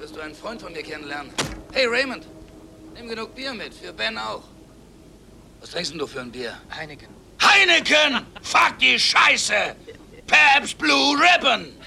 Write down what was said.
Solltest du einen Freund von mir kennenlernen. Hey, Raymond, nimm genug Bier mit, für Ben auch. Was trinkst denn du für ein Bier? Heineken. Heineken! Fuck die Scheiße! Pabst Blue Ribbon!